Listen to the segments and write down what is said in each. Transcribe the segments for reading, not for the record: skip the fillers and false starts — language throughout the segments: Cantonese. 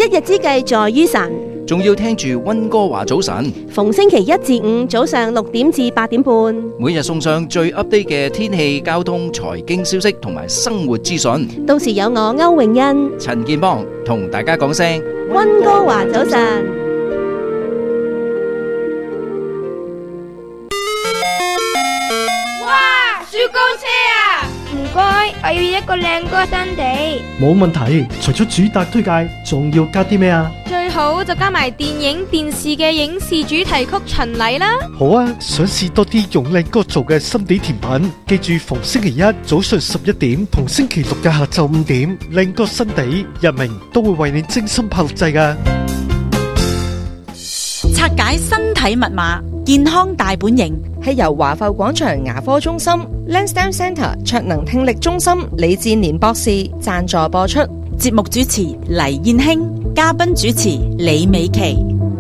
日之計在於晨， 仲要聽住溫哥華早晨， 逢星期一至五早上6點至8點半， 每日送上最 update 嘅天氣、交通、財經消息同埋生活資訊。 到時有我歐永欣、 陳建邦同大家講聲溫哥華早晨。 哇！雪糕車啊！唔該，我要一個靚歌新地。 冇問題，除咗主打推介，仲要加啲咩啊？ 最好就加埋電影、電視嘅影視主題曲巡禮啦。 好啊，想試多啲用靚歌做嘅心地甜品，記住逢星期一早上11點同星期六嘅下晝5點，靚歌新地日明都會為你精心拍錄製㗎。 拆解身體密碼，健康大本營， 係由華埠廣場牙科中心、Lansdowne Centre 卓能聽力中心李志年博士贊助播出。 節目主持黎燕卿，嘉賓主持李美琪。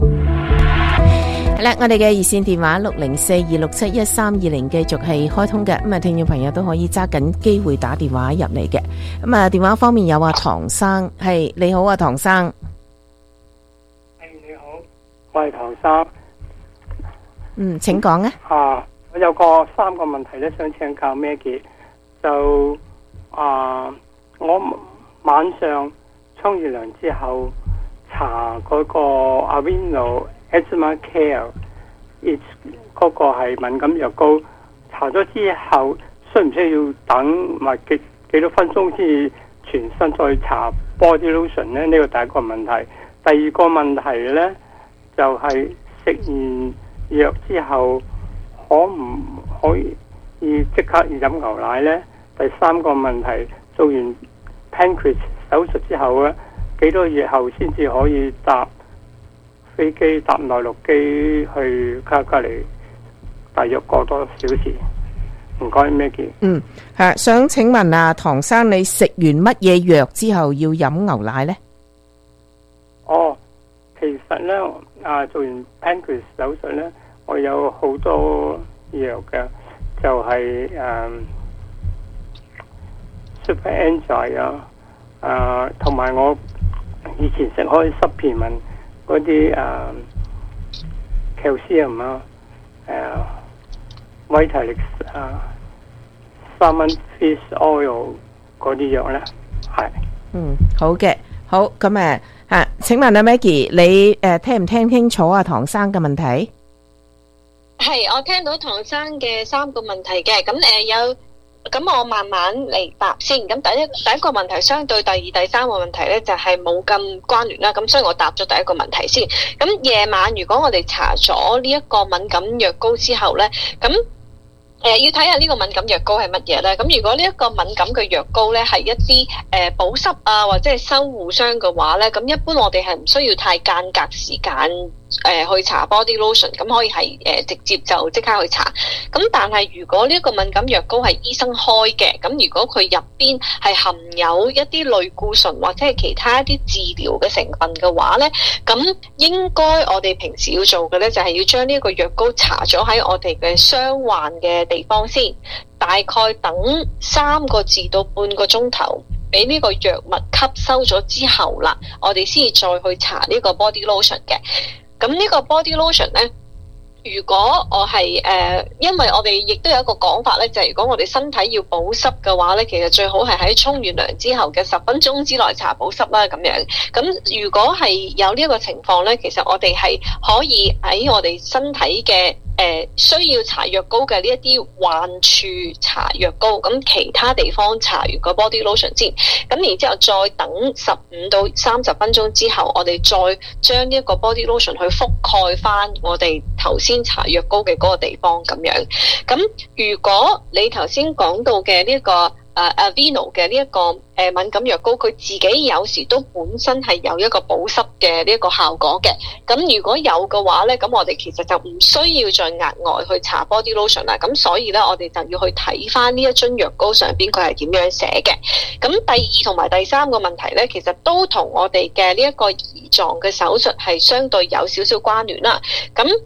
係啦，我哋嘅熱線電話60426713220繼續係開通嘅，咁啊，聽眾朋友都可以揸緊機會打電話入嚟嘅。咁啊，電話方面有唐生，係你好啊，唐生。 你好，我係唐生。 請講啊。 我有3個問題咧，想請教Maggie。我晚上沖完涼之後搽嗰個 Aveeno Asthma Care， 嗰個係敏感藥膏，搽咗之後需唔需要等埋幾多分鐘先至全身再搽 body lotion 咧？呢個第一個問題。第二個問題咧就係食完藥之後可唔可以即刻飲牛奶呢？第三個問題，做完 pancreas 手術之後咧，幾多月後先至可以搭飛機搭內陸機去卡加利？大約過多小時？唔該，Maggie。 想請問啊，唐生，你食完乜嘢藥之後要飲牛奶呢？ 其實咧做完 pancreas 手術咧，我有好多藥嘅，就係super enzyme 同埋我以前食開supplement嗰啲calcium Vitalix salmon fish oil 嗰啲藥咧，係。 好嘅，好咁請問阿 Maggie， 你聽唔聽清楚啊唐生嘅問題？ 係，我聽到唐生嘅3個問題嘅，咁我慢慢嚟答先。咁第一個問題相對第二、第3個問題咧就係冇咁關聯啦。咁所以我答咗第一個問題先。咁夜晚如果我哋搽咗呢一個敏感藥膏之後咧，咁要睇下呢個敏感藥膏係乜嘢咧？咁如果呢一個敏感嘅藥膏咧係一啲保濕啊或者係修護霜嘅話咧，咁一般我哋係唔需要太間隔時間去搽 body lotion， 咁可以係直接就即刻去搽。咁但係如果呢一個敏感藥膏係醫生開嘅，咁如果佢入邊係含有一啲類固醇或者係其他一啲治療嘅成分嘅話咧，咁應該我哋平時要做嘅咧就係要將呢一個藥膏搽咗喺我哋嘅傷患嘅地方先，大概等3個至到半個鐘頭，俾呢個藥物吸收咗之後啦，我哋先至再去搽呢個 body lotion 嘅。咁呢個 body lotion 咧，如果我係因為我哋亦都有一個講法咧，就係如果我哋身體要保濕嘅話咧，其實最好係喺沖完涼之後嘅10分鐘之內搽保濕啦，咁樣。咁如果係有呢一個情況咧，其實我哋係可以喺我哋身體嘅需要搽藥膏嘅呢一啲患處搽藥膏，咁其他地方搽完個 body lotion 先，咁然之後再等15到30分鐘之後，我哋再將呢一個 body lotion 去覆蓋翻我哋頭先搽藥膏嘅嗰個地方咁樣。咁如果你頭先講到嘅呢一個Aveeno 嘅呢一個敏感藥膏，佢自己有時都本身係有一個保濕嘅呢一個效果嘅。咁如果有嘅話咧，咁我哋其實就唔需要再額外去搽 body lotion 啦。咁所以咧，我哋就要去睇翻呢一樽藥膏上邊佢係點樣寫嘅。咁第2同埋第3個問題咧，其實都同我哋嘅呢一個胰臟嘅手術係相對有少少關聯啦。咁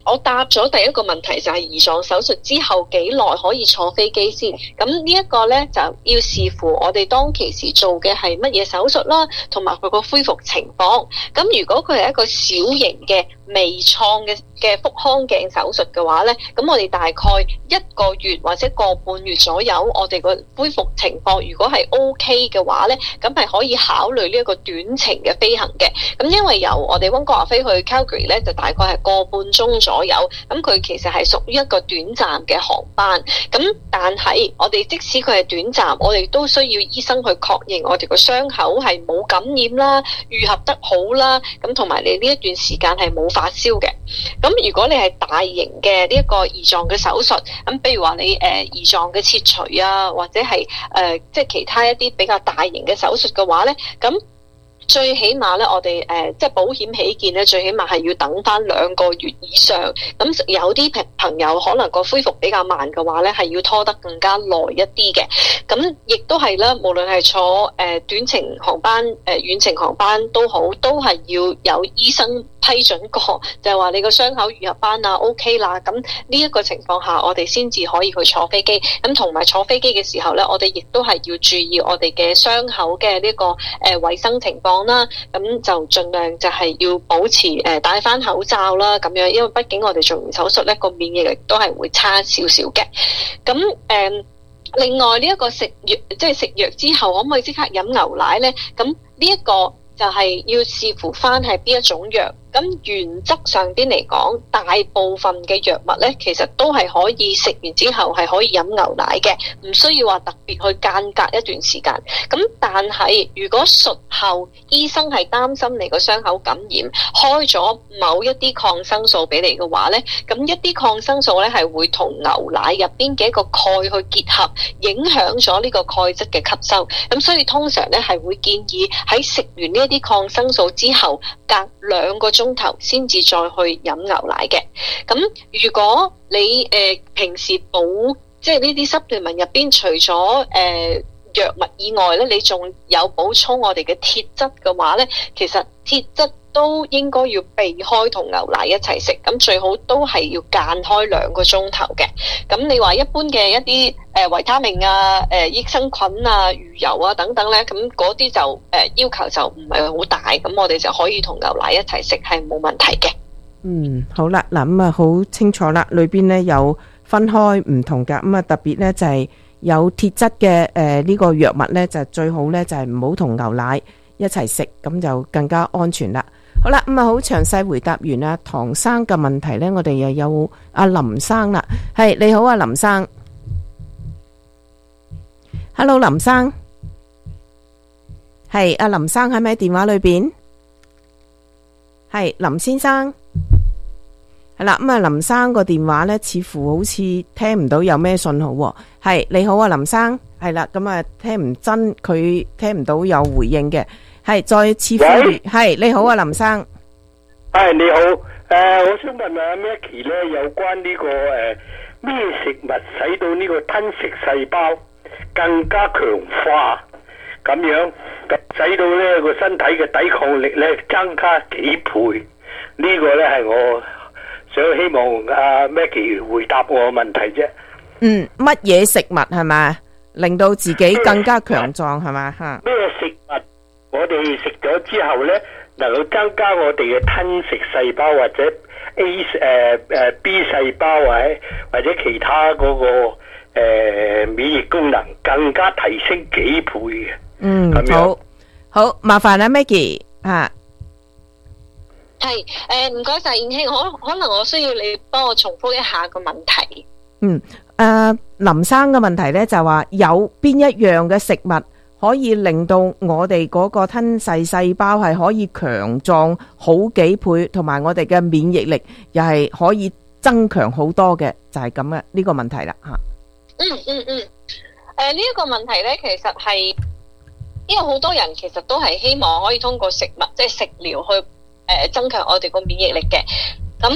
我答咗第一個問題就係胰臟手術之後幾耐可以坐飛機先？咁呢一個呢，就要視乎我哋當其時做嘅係乜嘢手術啦，同埋佢個恢復情況。咁如果佢係一個小型嘅微創嘅腹腔鏡手術嘅話呢，咁我哋大概1個月或者個半月左右，我哋個恢復情況如果係 OK 嘅話呢，咁係可以考慮呢一個短程嘅飛行嘅。咁因為由我哋溫哥華飛去 Calgary 呢，就大概係個半鐘左右，咁佢其實係屬於一個短暫嘅航班。咁但係我哋即使佢係短暫，我哋都需要醫生去確認我哋個傷口係冇感染啦，愈合得好啦，咁同埋你呢一段時間係冇發燒嘅。咁如果你係大型嘅呢一個胰臟嘅手術，咁譬如話你胰臟嘅切除啊，或者係即係其他一啲比較大型嘅手術嘅話咧，咁最起碼咧，我哋即係保險起見咧，最起碼係要等翻2個月以上。咁有啲朋友可能個恢復比較慢嘅話咧，係要拖得更加耐一啲嘅。咁亦都係啦，無論係坐短程航班、遠程航班都好，都係要有醫生批准過，就係話你個傷口愈合翻啦 OK 啦。咁呢一個情況下，我哋先至可以去坐飛機。咁同埋坐飛機嘅時候咧，我哋亦都係要注意我哋嘅傷口嘅呢個衛生情況啦。咁就盡量就係要保持戴翻口罩啦，咁樣，因為畢竟我哋做完手術咧，個免疫力都係會差少少嘅。咁另外呢一個食藥，即係食藥之後可唔可以即刻飲牛奶咧？咁呢一個就係要視乎翻係邊一種藥。咁原則上邊嚟講，大部分嘅藥物咧，其實都係可以食完之後係可以飲牛奶嘅，唔需要話特別去間隔一段時間。咁但係如果術後醫生係擔心你個傷口感染，開咗某一啲抗生素俾你嘅話咧，咁一啲抗生素咧係會同牛奶入邊嘅一個鈣去結合，影響咗呢個鈣質嘅吸收。咁所以通常咧係會建議喺食完呢一啲抗生素之後，隔2個鐘頭先至再去飲牛奶嘅。咁如果你平時補即係呢啲supplement入邊，除咗藥物以外咧，你仲有補充我哋嘅鐵質嘅話咧，其實鐵質都應該要避開同牛奶一齊食。咁最好都係要間開2個鐘頭嘅。咁你話一般嘅一啲維他命啊、益生菌啊、魚油啊等等咧，咁嗰啲就要求就唔係好大，咁我哋就可以同牛奶一齊食，係冇問題嘅。 好啦，嗱咁啊好清楚啦，裏邊咧有分開唔同噶，咁啊特別咧就係有鐵質嘅呢個藥物咧，就最好咧就係唔好同牛奶一齊食，咁就更加安全啦。好啦，咁啊好詳細回答完啦唐生嘅問題咧，我哋又有阿林生啦。係，你好啊，林生。Hello， 林生。係，阿林生喺咪電話裏邊？係，林先生。係啦，咁啊林生個電話咧，似乎好似聽唔到有咩信號喎。係，你好啊，林生。係啦，咁啊聽唔真，佢聽唔到有回應嘅。係，再次呼籲。係，你好啊，林生。 係，你好。我想問阿 Maggie 咧，有關呢個咩食物使到呢個吞食細胞更加強化，咁樣使到呢個身體嘅抵抗力咧增加幾倍？呢個咧係我想希望阿 Maggie 回答我嘅問題啫。 乜嘢食物係咪令到自己更加強壯係咪吓？ 咩食物我哋食咗之後咧，能夠增加我哋嘅吞食細胞或者 B 細胞或者其他嗰個免疫功能更加提升幾倍嘅？咁樣好，麻煩啦 Maggie 吓。 係，唔該晒燕兄，可能我需要你幫我重複一下個問題。 林生嘅問題咧就話有邊一樣嘅食物可以令到我哋嗰個吞噬細胞係可以強壯好幾倍，同埋我哋嘅免疫力又係可以增強好多嘅，就係咁嘅呢個問題啦吓。 呢一個問題咧，其實係因為好多人其實都係希望可以通過食物即係食療去增強我哋個免疫力嘅。咁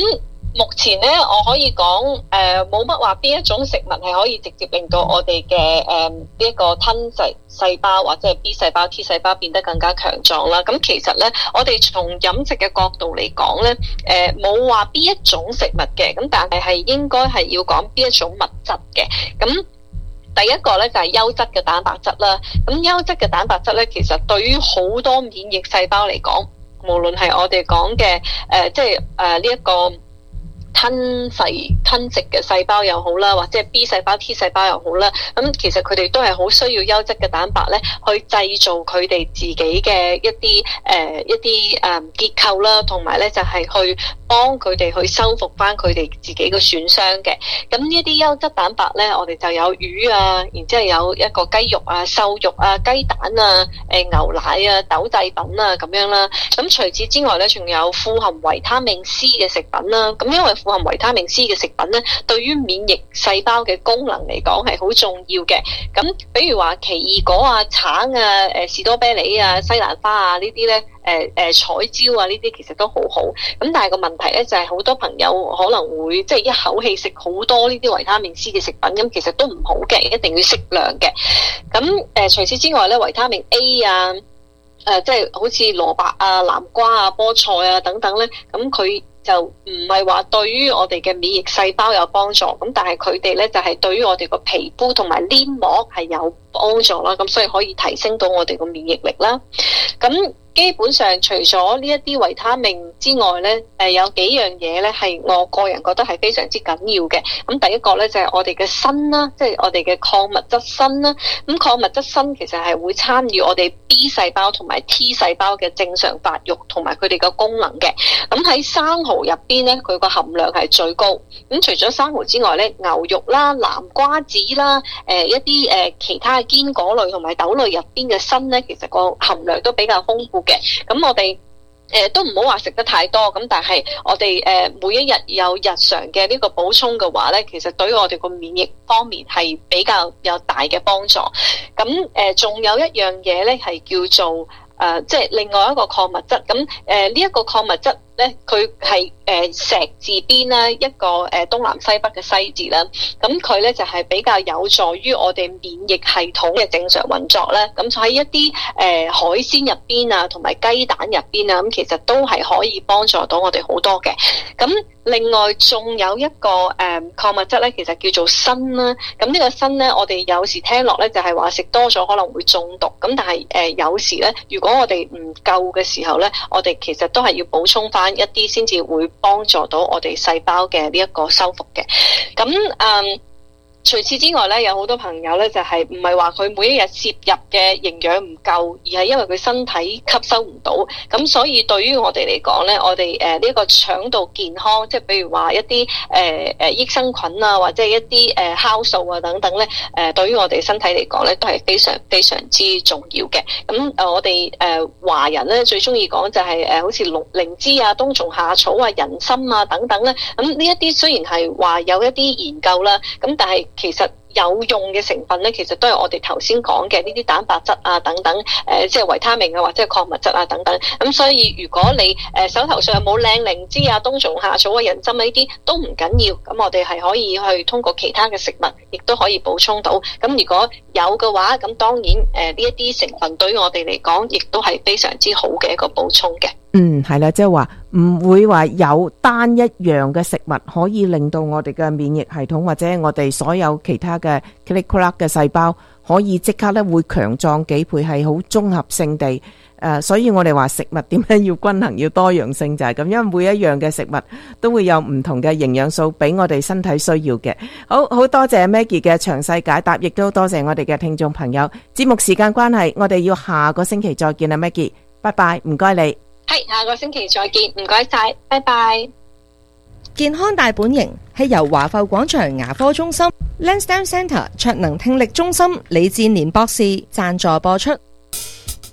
目前咧，我可以講冇乜話邊一種食物係可以直接令到我哋嘅呢一個吞噬細胞或者係 B 細胞、T 細胞變得更加強壯啦。咁其實咧，我哋從飲食嘅角度嚟講咧，冇話邊一種食物嘅，咁但係應該係要講邊一種物質嘅。咁第一個咧就係優質嘅蛋白質啦。咁優質嘅蛋白質咧，其實對於好多免疫細胞嚟講，無論係我哋講嘅即係呢一個吞食嘅細胞又好啦，或者係 B 細胞、T 細胞又好啦，咁其實佢哋都係好需要優質嘅蛋白咧，去製造佢哋自己嘅一啲結構啦，同埋咧就係去幫佢哋去修復翻佢哋自己嘅損傷嘅。咁呢一啲優質蛋白咧，我哋就有魚啊，然之後有一個雞肉啊、瘦肉啊、雞蛋啊、牛奶啊、豆製品啊咁樣啦。咁除此之外咧，仲有富含維他命 C 嘅食品啦。咁因為富含維他命 C 嘅食品咧，對於免疫細胞嘅功能嚟講係好重要嘅。咁比如話奇異果啊、橙啊、士多啤梨啊、西蘭花啊呢啲咧，彩椒啊呢啲其實都好好。咁但係個問題咧就係好多朋友可能會即係一口氣食好多呢啲維他命 C 嘅食品，咁其實都唔好嘅，一定要適量嘅。咁除此之外咧，維他命 A 啊，即係好似蘿蔔啊、南瓜啊、菠菜啊等等咧，咁佢就唔係話對於我哋嘅免疫細胞有幫助，咁但係佢哋咧就係對於我哋個皮膚同埋黏膜係有幫助啦，咁所以可以提升到我哋個免疫力啦。咁基本上除咗呢一啲維他命之外咧，有幾樣嘢咧係我個人覺得係非常之緊要嘅。咁第一個咧就係我哋嘅鋅啦，即係我哋嘅礦物質鋅啦。咁礦物質鋅其實係會參與我哋 B 細胞同埋 T 細胞嘅正常發育同埋佢哋嘅功能嘅。咁喺生蠔入邊咧，佢個含量係最高。咁除咗生蠔之外咧，牛肉啦、南瓜子啦、一啲其他嘅堅果類同埋豆類入邊嘅鋅咧，其實個含量都比較豐富嘅。咁我哋都唔好話食得太多，咁但係我哋每一日有日常嘅呢個補充嘅話咧，其實對於我哋個免疫方面係比較有大嘅幫助。咁仲有一樣嘢咧係叫做即係另外一個礦物質。咁呢一個礦物質咧，佢係石字邊啦，一個東南西北嘅西字啦。咁佢咧就係比較有助於我哋免疫系統嘅正常運作咧。咁喺一啲海鮮入邊啊，同埋雞蛋入邊啊，咁其實都係可以幫助到我哋好多嘅。咁另外仲有一個礦物質咧，其實叫做鋅啦。咁呢個鋅咧，我哋有時聽落咧就係話食多咗可能會中毒。咁但係有時咧，如果我哋唔夠嘅時候咧，我哋其實都係要補充翻一啲先至會幫助到我哋細胞嘅呢一個修復嘅。咁除此之外咧，有好多朋友咧就係唔係話佢每一日攝入嘅營養唔夠，而係因為佢身體吸收唔到。咁所以對於我哋嚟講咧，我哋呢個腸道健康，即係比如話一啲益生菌啊，或者係一啲酵素啊等等咧，對於我哋身體嚟講咧，都係非常非常之重要嘅。咁我哋華人咧最中意講就係好似靈芝啊、冬蟲夏草啊、人參啊等等咧。咁呢一啲雖然係話有一啲研究啦，咁但係其實有用嘅成分咧，其實都係我哋頭先講嘅呢啲蛋白質啊等等，即係維他命啊或者係礦物質啊等等。咁所以如果你手頭上有冇靚靈芝啊、冬蟲夏草啊、人參啊呢啲都唔緊要，咁我哋係可以去通過其他嘅食物，亦都可以補充到。咁如果有嘅話，咁當然呢一啲成分對於我哋嚟講，亦都係非常之好嘅一個補充嘅。 係啦，即係話唔會話有單一樣嘅食物可以令到我哋嘅免疫系統或者我哋所有其他嘅 click-clack 嘅細胞可以即刻咧會強壯幾倍，係好綜合性地所以我哋話食物點樣要均衡要多樣性就係咁，因為每一樣嘅食物都會有唔同嘅營養素俾我哋身體需要嘅。好多謝 Maggie 嘅詳細解答，亦都多謝我哋嘅聽眾朋友。節目時間關係，我哋要下個星期再見啦 Maggie， 拜拜，唔該你。 係，下個星期再見，唔該晒，拜拜。 健康大本營係由華埠廣場牙科中心 Lansdowne Centre 卓能聽力中心李志年博士贊助播出。